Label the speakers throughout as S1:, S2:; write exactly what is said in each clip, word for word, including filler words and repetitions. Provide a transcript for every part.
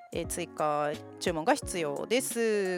S1: えー、追加注文が必要です。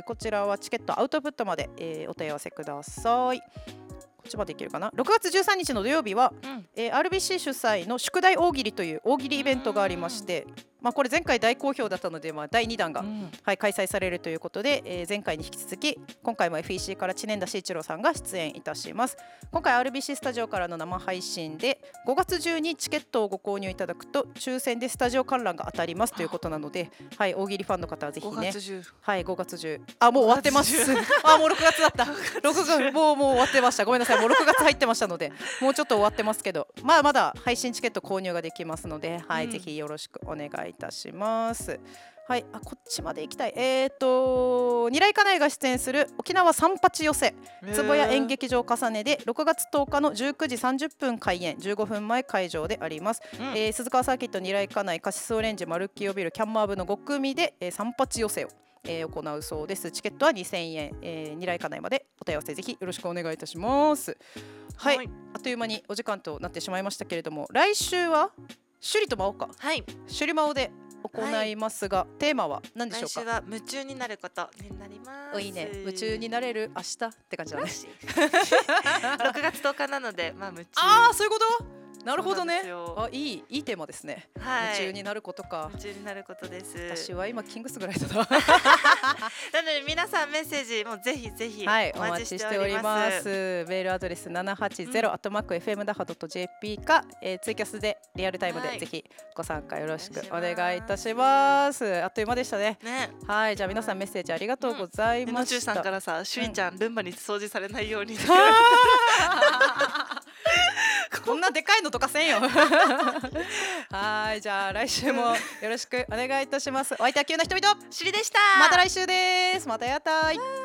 S1: こちらはチケットアウトプットまで、えー、お問い合わせください。こっちまでいけるかな。ろくがつじゅうさんにちの土曜日は、うんえー、アールビーシー 主催の宿題大喜利という大喜利イベントがありまして、まあ、これ前回大好評だったので、まあ、だいにだんが、うんはい、開催されるということで、えー、前回に引き続き今回も エフイーシー から知念田慎一郎さんが出演いたします。今回 アールビーシー スタジオからの生配信でごがつ中にチケットをご購入いただくと抽選でスタジオ観覧が当たりますということなので、はい、大喜利ファンの方はぜひね、ごがつ中はい、ごがつ中あもう終わってますあもうろくがつだったろくがつもうもう終わってました。ごめんなさい、もうろくがつ入ってましたのでもうちょっと終わってますけど、まあまだ配信チケット購入ができますので、はい、うん、ぜひよろしくお願いいたします。はい、あこっちまで行きたい。えーと二来家内が出演する沖縄三八寄せ坪谷演劇場重ねでろくがつとおかのじゅうくじさんじゅっぷん開演、じゅうごふんまえ会場であります。うんえー、鈴川サーキット二来家内カシスオレンジマルキオビルキャンマー部のご組で、えー、三八寄せをえー、行うそうです。チケットはにせんえん、えー、二来家内までお問い合わせぜひよろしくお願いいたします。はい、はい、あっという間にお時間となってしまいましたけれども、来週は首里と魔王か、はい、首里魔王で行いますが、はい、テーマは何でしょうか。
S2: 来週は夢中になることになります。
S1: おいいね、夢中になれる明日って感じだね
S2: ろくがつとおかなので、まあ夢中。
S1: ああそういうこと。なるほどね。あいいいいテーマですね、はい、夢中になることか。
S2: 夢中になることです。
S1: 私は今キングスぐらいだな
S2: なので皆さんメッセージもぜひぜひお待ちしております。
S1: メールアドレスななはちゼロアットマークエフエムダハドットジェーピー か、えー、ツイキャスでリアルタイムでぜひご参加よろしくお願いいたします。あっという間でした ね, ねはい、じゃあ皆さんメッセージありがとうございました。
S2: のちゅうさんからさ、しゅりちゃん、うん、ルンバに掃除されないように
S1: こんなでかいのとかせんよはいじゃあ来週もよろしくお願いいたします。お相手は急な人々
S2: しりでした。
S1: また来週です。またやったい。